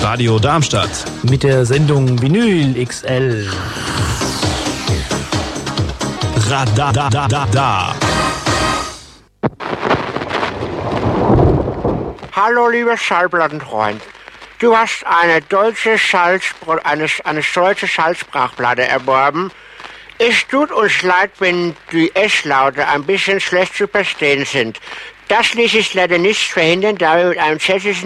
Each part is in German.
Radio Darmstadt. Mit der Sendung Vinyl XL. Radadadada. Hallo, lieber Schallplattenfreund. Du hast eine deutsche Schallsprachplatte erworben. Es tut uns leid, wenn die S-Laute ein bisschen schlecht zu verstehen sind. Das ließ sich leider nicht verhindern, da wir mit einem tschechischen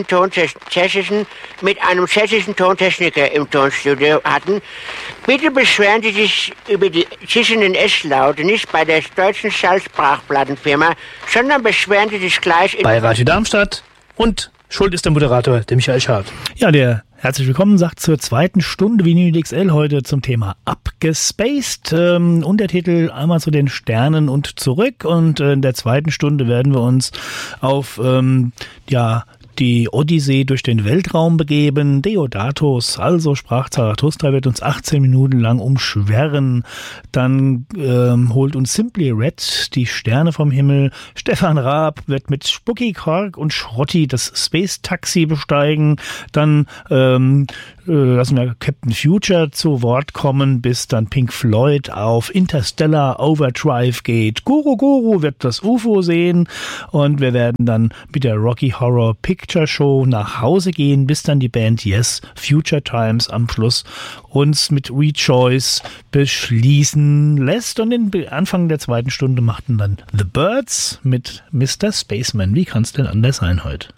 Tontechniker im Tonstudio hatten. Bitte beschweren Sie sich über die zischenden S-Laute nicht bei der deutschen Schallsprachplattenfirma, sondern beschweren Sie sich gleich bei Radio Darmstadt. Und schuld ist der Moderator, der Michael Schad. Ja, der herzlich willkommen sagt zur zweiten Stunde Vinyl XL heute zum Thema Abgespaced. Untertitel einmal zu den Sternen und zurück. Und in der zweiten Stunde werden wir uns auf die Odyssee durch den Weltraum begeben. Deodatos, also sprach Zarathustra, wird uns 18 Minuten lang umschwirren. Dann holt uns Simply Red die Sterne vom Himmel. Stefan Raab wird mit Spucky, Kork und Schrotti das Space Taxi besteigen. Dann lassen wir Captain Future zu Wort kommen, bis dann Pink Floyd auf Interstellar Overdrive geht. Guru wird das UFO sehen und wir werden dann mit der Rocky Horror Picture Show nach Hause gehen, bis dann die Band Yes, Future Times am Schluss uns mit Rejoice beschließen lässt. Und den Anfang der zweiten Stunde machten dann The Birds mit Mr. Spaceman. Wie kann es denn anders sein heute?